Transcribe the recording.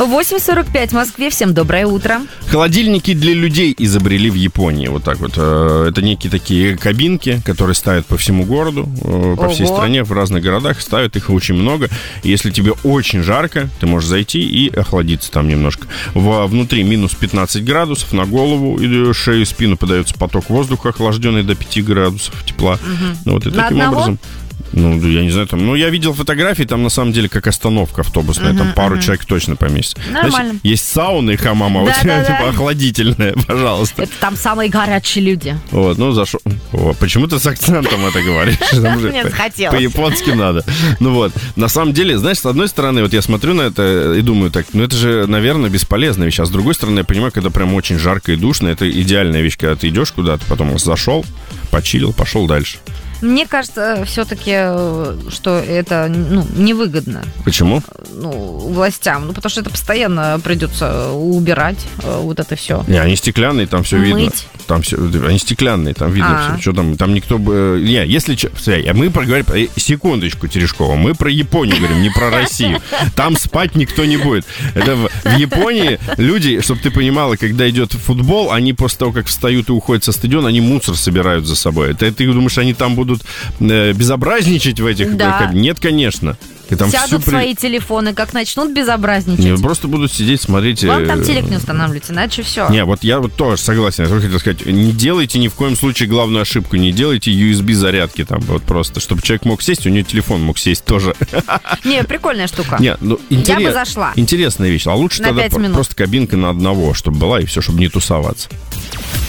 8:45 в Москве. Всем доброе утро. Холодильники для людей изобрели в Японии. Вот так вот. Это некие такие кабинки, которые ставят по всему городу, по всей стране, в разных городах. Ставят их очень много. Если тебе очень жарко, ты можешь зайти и охладиться там немножко. Внутри минус 15 градусов, на голову, шею, спину подается поток воздуха, охлажденный до 5 градусов тепла. Вот, и таким образом... Ну, я не знаю, там... я видел фотографии, там на самом деле как остановка автобусная, там пару человек точно поместится. Нормально. Значит, есть сауна и хамам, а у тебя типа охладительная, пожалуйста. Это там самые горячие люди. Вот, зашел... Почему ты с акцентом это говоришь? Мне захотелось. По-японски надо. Ну вот, на самом деле, знаешь, с одной стороны, вот я смотрю на это и думаю, так, это же, наверное, бесполезная вещь. А с другой стороны, я понимаю, когда прям очень жарко и душно, это идеальная вещь, когда ты идешь куда-то, потом зашел, почилил, пошел дальше. Мне кажется, все-таки, что это невыгодно. Почему? Властям. Потому что это постоянно придется убирать вот это все. Не, они стеклянные, там все видно. Там все, они стеклянные, там видно все. Что там никто бы... Не, если... Мы проговорим... Секундочку, Терешкова. Мы про Японию говорим, не про Россию. Там спать никто не будет. Это в Японии люди, чтобы ты понимала, когда идет футбол, они после того, как встают и уходят со стадиона, они мусор собирают за собой. Ты думаешь, они там будут безобразничать в этих... Да. Нет, конечно. Сядут в свои телефоны, как начнут безобразничать. Не, просто будут сидеть, смотреть... Вам там телек не устанавливайте, иначе все. Не, вот я вот тоже согласен. Я хотел сказать, не делайте ни в коем случае главную ошибку. Не делайте USB-зарядки там вот просто, чтобы человек мог сесть, у него телефон мог сесть тоже. Не, прикольная штука. Не, я бы зашла. Интересная вещь. А лучше на тогда просто кабинка на одного, чтобы была, и все, чтобы не тусоваться.